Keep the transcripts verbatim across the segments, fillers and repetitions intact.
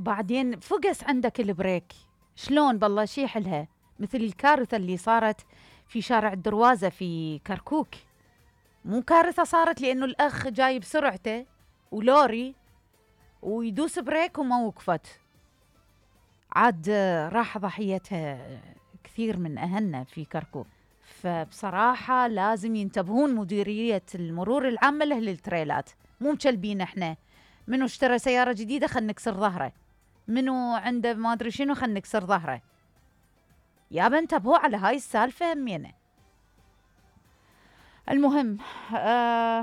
بعدين فقس عندك البريك. شلون بالله شي حلها، مثل الكارثة اللي صارت في شارع الدروازة في كركوك. مو كارثة صارت لأنه الأخ جاي بسرعته ولوري ويدوس بريك وما وقفت، عاد راح ضحيتها كثير من أهلنا في كركوك. فبصراحة لازم ينتبهون مديرية المرور العامة لأهل التريلات، مو مكلبين احنا. منو اشترى سيارة جديدة خل نكسر ظهره، منو عنده ما أدري شنو خل نكسر ظهره. يابا انتبهوا على هاي السالفة همينة. المهم آه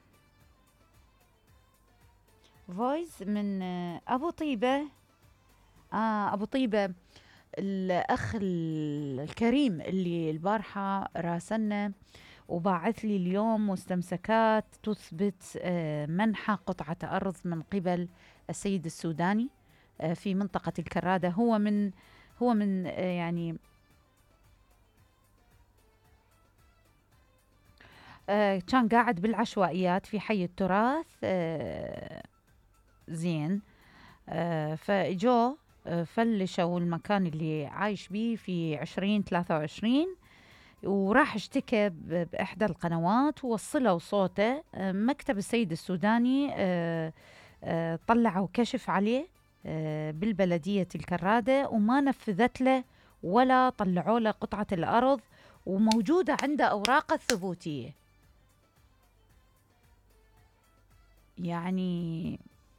فويس من آه أبو طيبة. آه أبو طيبة الأخ الكريم اللي البارحة راسلنا وباعث لي اليوم مستمسكات تثبت آه منح قطعة أرض من قبل السيد السوداني آه في منطقة الكرادة. هو من هو من آه يعني آه كان قاعد بالعشوائيات في حي التراث. آه زين. آه فاجوا آه فلشوا المكان اللي عايش بيه في عشرين ثلاثة وعشرين، وراح اشتكى بإحدى القنوات ووصلوا صوته. آه مكتب السيد السوداني آه آه طلعوا كشف عليه آه بالبلدية الكرادة، وما نفذت له ولا طلعوا له قطعة الأرض، وموجودة عنده أوراقه الثبوتية. يعني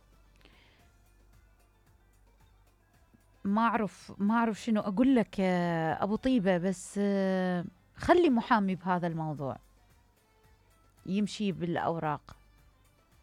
ما أعرف ما أعرف شنو أقول لك يا أبو طيبة، بس خلي محامي بهذا الموضوع يمشي بالأوراق.